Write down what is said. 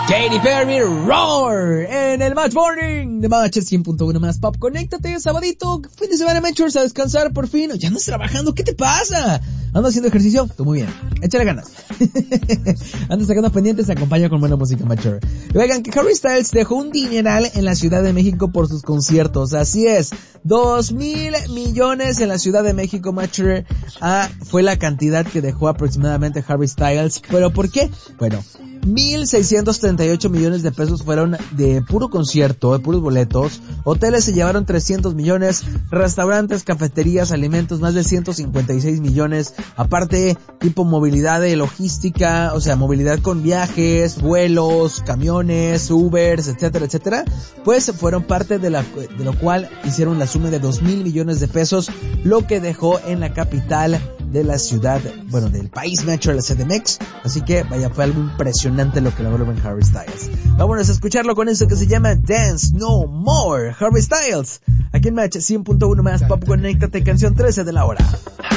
Katy Perry, Roar, en el Match Morning de Match 100.1 más Pop. Conéctate, sabadito, fin de semana, Matchers, a descansar por fin. Ya andas trabajando, ¿qué te pasa? ¿Andas haciendo ejercicio? Tú muy bien, échale ganas. Andas sacando pendientes, acompaña con buena música, Matcher. Oigan, que Harry Styles dejó un dineral en la Ciudad de México por sus conciertos. Así es, 2,000 millones en la Ciudad de México, Matcher. Fue la cantidad que dejó aproximadamente Harry Styles. ¿Pero por qué? Bueno, 1,638 millones de pesos fueron de puro concierto, de puros boletos. Hoteles se llevaron 300 millones, restaurantes, cafeterías, alimentos, más de 156 millones. Aparte, tipo movilidad de logística, o sea, movilidad con viajes, vuelos, camiones, Ubers, etcétera, etcétera. Pues fueron parte de lo cual hicieron la suma de 2,000 millones de pesos, lo que dejó en la capital de la ciudad, bueno, del país, Metro, la CDMX. Así que, vaya, fue algo impresionante lo que logró en Harry Styles. Vámonos a escucharlo con eso que se llama Dance No More, Harry Styles. Aquí en Match 100.1 más Pop, conéctate, canción 13 de la hora.